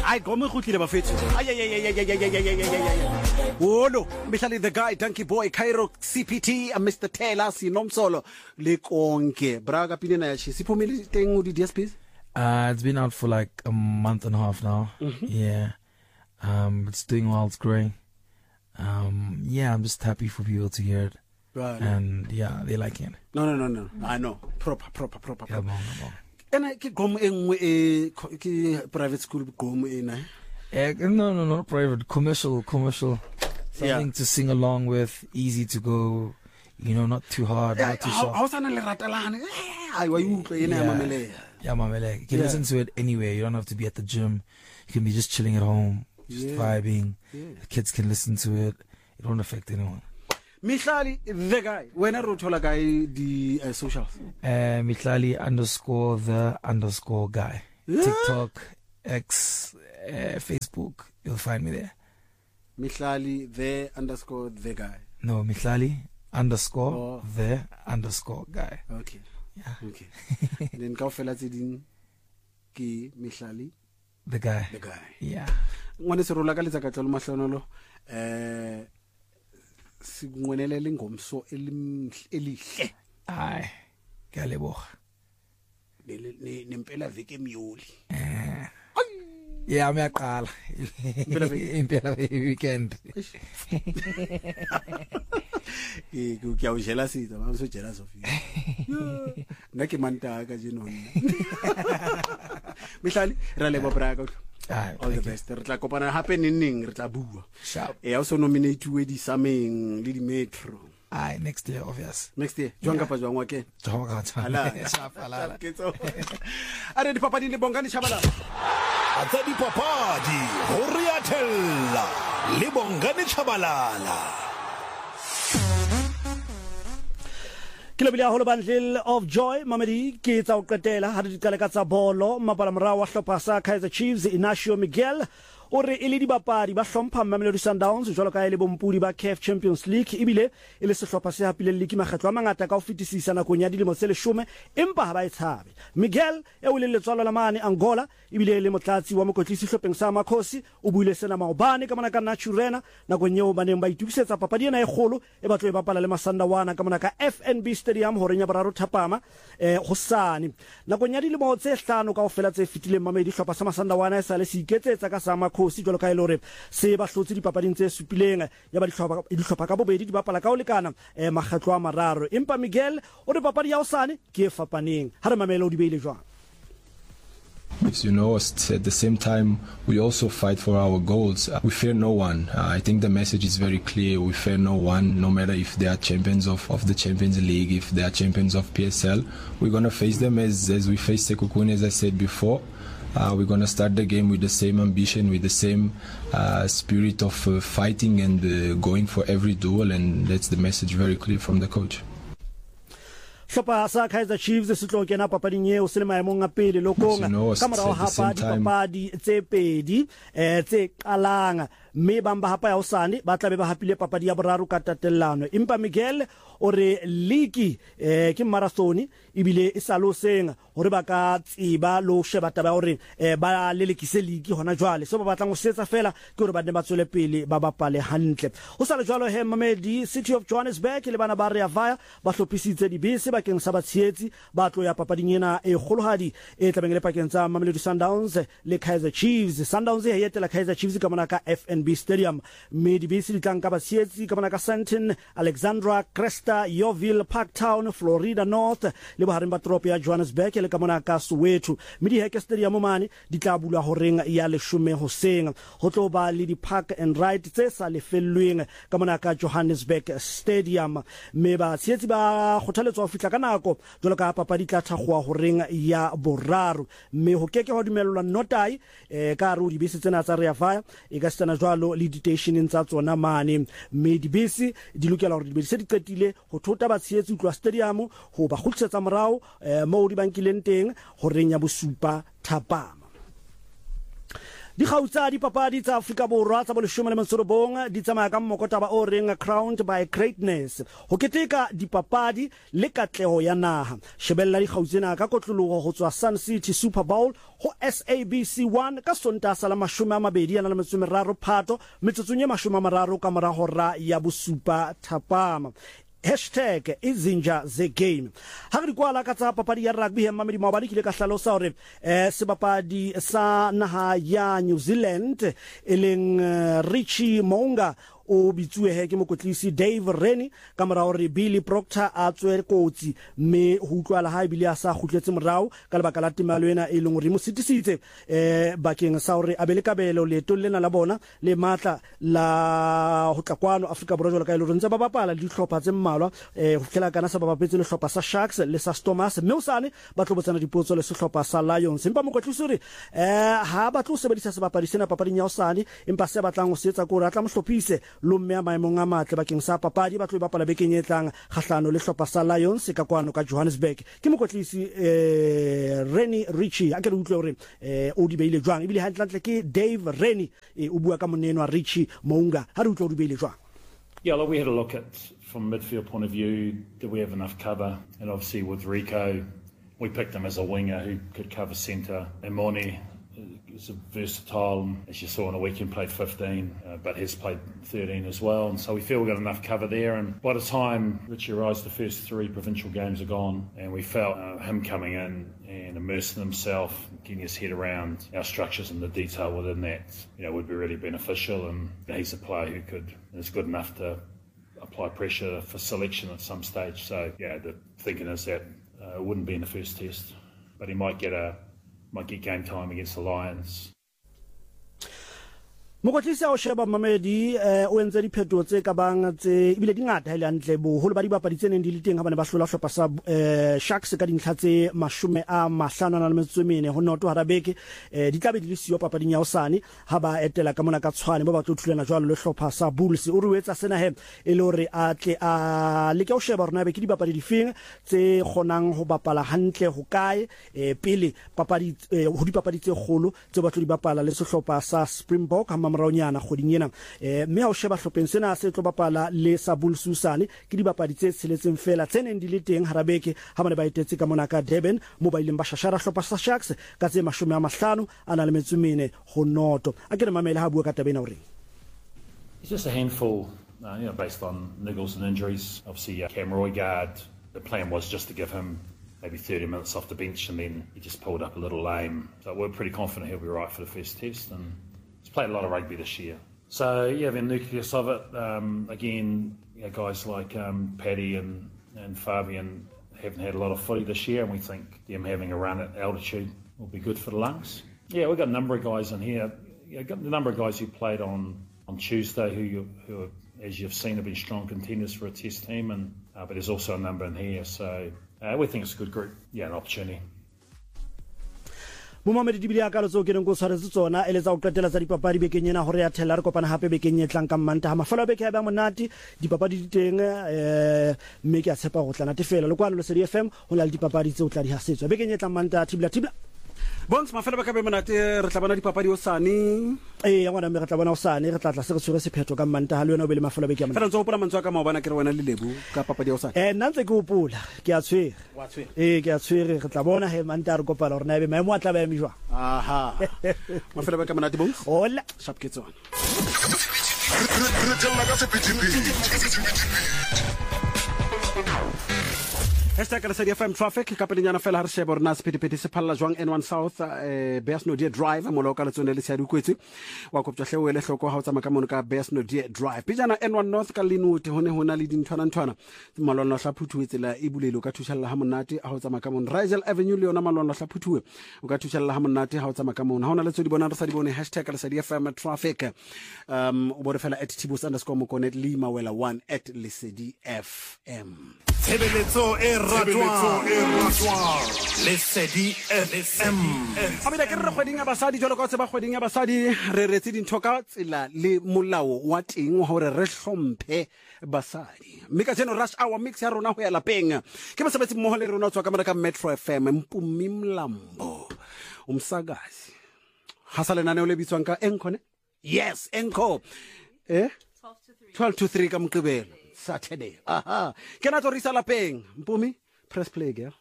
I go me khutile bafethu. Oh no, Mihlali the guy, Donkey Boy, Cairo CPT, and Mr. Taylor sinomsolo le konke. Braga pinena ya chi. Siphumile teng udi DSPs? It's been out for like a month and a half now. Yeah. It's doing well, it's growing. Yeah, I'm just happy for people to hear it. Right. And yeah, they like it. No. I know. Proper. Yeah, bon. And I ke gom engwe ke private school gom ena. No, not private, commercial. Something to sing along with, easy to go, not too hard, not too short. How sana le ratalane? Ai wa utlwe ena mamele. Yeah, mamele. You can listen to it anywhere. You don't have to be at the gym. You can be just chilling at home, just vibing. Yeah. The kids can listen to it. It won't affect anyone. Mihlali the guy. When I wrote la guy the socials. Mihlali _the_guy. TikTok, X, Facebook. You'll find me there. Mihlali the guy. No, Mihlali _the_guy. Okay. Yeah. Okay. Then kaofela tse ding ke Mihlali the guy. Yeah. Ngwane se rola ka letsa ka tlolo mahlonolo singwenele lengomso elihle. Ai. Ke a leboga. Nempela veke myoli. Yeah, miyaqala. Impela weekend. Ke a o jealous it, I'm so jealous of you. Nna ke manta ka jenong. Mihlali ra lebo braga. All the best. Re tla kopana hape neng re tla bua. O so nominate di sameng le di metro. Aye, next year, obvious. Next year. Jwanga pa jwangwa ke. Ala. Are di papadi le bongani Chabalala. Atsa di papadi ho riathella le bongani Chabalala. Kilobile holo bundle of joy mamedi ke tsa o qetela ha di qala ka tsa bolo mapala morao wa hlopha sa Kaizer Chiefs Inacio Miguel o re ile dibapadi ba hlompha Mamelodi Sundowns jwalo ka ile bompudi ba CAF Champions League ibile ile sehlopha se hapile le kimakgetlo a mangata ka ho fetisisa nakong ya dilemo tse 10 empa ha ba itshabe. Miguel e o le letswalo la mane Angola ibile le motlatsi wa mokotlisi hlopheng sa Makhosi o buile sena maobane ka mona ka Naturena nakong eo ba neng ba itukisetsa papadi ena e kgolo e batlo e bapala le Masandawana ka mona ka FNB Stadium ho renya bararo thapama hosane nakong ya dilemo tse 5 ka ofela tse fitileng mamedi hlopha sa Masandawana e sa le se iketsetsa ka sa Makhosi jwalo ka ile hore se ba hlotse dipapading tse supileng ya ba dihlopha ka bobedi di bapala ka o lekana makgetlo a mararo empa Miguel o re papadi ya hosane ke e fapaneng ha re mamela o di beile jwang. At the same time, we also fight for our goals. We fear no one. I think the message is very clear. We fear no one, no matter if they are champions of the Champions League, if they are champions of PSL. We're going to face them as we face Sekhukhune, as I said before. We're going to start the game with the same ambition, with the same spirit of fighting and going for every duel, and that's the message very clear from the coach. Hlopa sa Kaizer Chiefs se tlo kena papading eo se le maemong a pele lokong ka morao hapa dipapadi tse pedi tse qalang mme ba hapa ya hosane ba tla be ba hapile papadi ya boraro ka tatellano empa Miguel o re league ke marathon ibile e saloseng hore ba ka tsiba lo sheba taba hore ba lelekise league hona jwale so ba batlang ho setsa fela ke hore ba ne ba tswele pele ba bapale hantle ho sala jwalo he Mamedi City of Johannesburg le bana ba Rea Vaya ba hlophisitse dibese bakeng sa batshetsi ba tlo ya papading ena e kgolohadi e tlabeng le pakeng tsa Mamelodi Sundowns le Kaizer Chiefs. Sundowns e etela Kaizer Chiefs ka mona ka FNB Stadium mme dibese di tlang ka batshetsi ka mona ka Sandton, Alexandra, Cresta, Yeovil, Parktown, Florida North le bohareng ba toropo ya Johannesburg le ka mona ka Soweto mme di Heke Stadium mane di tla bulwa ho reng ya 10 hoseng ho tlo ba le di park and ride tse sa lefellweng ka mona ka Johannesburg Stadium mme batshetsi ba khothaletswa ho fitla ka nako jwalo ka papadi tla thakgwa ho reng ya boraro mme ho keke ho dumellwa notai ka ro dibese tsena tsa Rea Vaya e ka stana jwalo le ditationeng tsa tsona mane mme dibese di lokela hore dibese di qetile ho thota batshetsi utlwa stadium ho ba khutsetsa morao mo di bankileng teng ho reng ya bosupa thapama. di gautsa dipapadi tsa Afrika Borwa tsa boleshome le metsorobong di tsamaya ka mmokotaba o reng crowned by greatness ho keteka dipapadi le katleho ya naha shebella di gautsena ka kotlologo go tswa Sun City Super Bowl ho SABC 1 ka Sontaga sa la 23 Phato metsotsong e 30 ka mora hora ya bosupa thapama #izinja the game ha re kwala ka tsa papadi ya rugby ya mamedi maobadi kile ka hlalosa hore sebapadi sa naha ya New Zealand eleng Richie Mo'unga o bitsuwe ke mokotlisi Dave Rennie ka mora hore Billy Proctor a tswe kotsi mme ho utlwala ha bile a sa khutletse morao ka lebaka la timalo ena e leng hore mo sitisitse bakeng sa hore a bele kabelo leto lena la bona le matla la ho tlakwano Afrika Borwa jwalo ka ile ntse ba bapala di hlopha tse mmalwa ho fela kana sa bapetse le hlopha sa Sharks le sa Stormers mme usane ba tlobotsana dipotso le sehlopha sa Lions empa mokotlisi hore ha ba tlo sebedisa sebapadi sena papading ya usane empa se batlang ho setsa ko ra tla mohlophise lomme a maemong a matle bakeng sa papadi ba tlo bapala bekeng e tlang kgahlano le hlopha sa Lions ka kwano ka Johannesburg ke mokotlisi Rennie Richie a ke re utlwe hore o di beile jwang ebile hantle ke Dave Rennie o bua ka moneno wa Richie Mo'unga ha re utlwe o di beile jwang. Yeah, look, we had a look at from midfield point of view, did we have enough cover? And obviously with Rico, we picked him as a winger who could cover centre. And Moni is a versatile, as you saw in a weekend, played 15, but has played 13 as well. And so we feel we've got enough cover there. And by the time Richie arrives, the first 3 provincial games are gone. And we felt him coming in and immersing himself, getting his head around our structures and the detail within that, would be really beneficial. And he's a player who is good enough to apply pressure for selection at some stage. So, the thinking is that it wouldn't be in the first test, but he might get game time against the Lions. Mokotlisi a o sheba mamedi o entse diphetho tse ka bang tse ibile di ngata ile antle bo holo ba dibapadi tse neng di le teng ha bane ba hlola hlopha sa Sharks ka dintlha tse 54 ho noto Harabeke di tla be di le siyo papading ya Osane ha ba etela ka mona ka tshwane ba ba tlo thulana jwalo le hlopha sa Bulls o re wetsa sena he e le hore a tle a le ke o sheba rona be ke dibapadi di feng tse khonang ho bapala hantle ho kae pele papadi ho dipapadi tse kgolo tse ba tlo di bapala le sehlopha sa Springbok maraonyana kgoding ena mme ha o sheba hlopheng sena se tlo bapala le sa Bulls usane ke dibapadi tse tsheletseng fela tseneng di le teng Harabeke ha bane ba etetse ka mona ka Durban mobile ba shashara hlopa sa Sharks ka tse 50 ana le metsumene ho noto a ke re mamele ha bua ka tabena hore it's just a handful based on niggles and injuries. Obviously Cam Roigard, the plan was just to give him maybe 30 minutes off the bench and then he just pulled up a little lame, so we're pretty confident he'll be right for the first test. And he's played a lot of rugby this year. So, the nucleus of it, again, guys like Paddy and Fabian haven't had a lot of footy this year, and we think them having a run at altitude will be good for the lungs. Yeah, we've got a number of guys in here. Got a number of guys who played on Tuesday who as you've seen, have been strong contenders for a test team, but there's also a number in here. So we think it's a good group. Yeah, an opportunity. Momamedi dibile ka lotso ke neng go tshwaretse tsona ele tsa o qetela tsa dipapadi bekeng ena hore ya thela re kopana hape bekeng e tlang ka Manta ha mafelo beke ya ba monate dipapadi di teng mme ke a tshepa go tlana tefela le kwano le Sedi FM ho la dipapadi tse o tla di hasetswa bekeng e tlang Manta tibla Bongs mafelo ba ka be monate re tla bona dipapadi Osane ya ngwana me re tla bona Osane re tla tla se re tshwere sephetho ka Manta ha le wena o be le mafelo beke ya Fela ntse o pola mantswa ka maobana ke re wena le lebu ka papadi ya Osane nna ntse ke o pola ke a tshwere wa tshwere ke a tshwere re tla bona he Manta re kopala hore na be maemo a tla ba ya mejwa aha mafelo ba ka monate bongs hola sharp ke tsona Hashtag la Sedi FM traffic ka pelenyana fela ha re sheba rena sepedipedi se phalla jwang N1 South Bearsnodia Drive mo loka le tsone le tsadi kwetse wa koptsa hlewe le hloko ha o tsama ka mono ka Bearsnodia Drive pejana N1 North ka Linwood hona le dinthwana malolo hla phuthuwe tsela e bulelo ka thushalla ha monate ha o tsama ka mono Rizal Avenue le yona malolo hla phuthuwe o ka thushalla ha monate ha o tsama ka mono ha ona le tsodi bona re sa di bone hashtag la Sedi FM traffic o bore fela @tibos_mokonet Lima wela 1 @lesedi FM Tshebeletso e ratwang Lesedi FM Abela ke re kgweding ya basadi jalo ka tseba kgweding ya basadi re retse dintho ka tsela le molao wa teng hore re hlomphe basadi mme ka tseno rush hour mix ya rona ho ya lapeng ke basebetsi mmoho le rona tswa ka mara ka Metro FM Mpumi Mlambo umsakazi ha sa lenaneo le bitswang ka Encore ne? Yes, Encore. 12 to 3 ka Moqebelo Saturday. Aha. Ke na tlo risa lapeng. Mpumi, press play girl.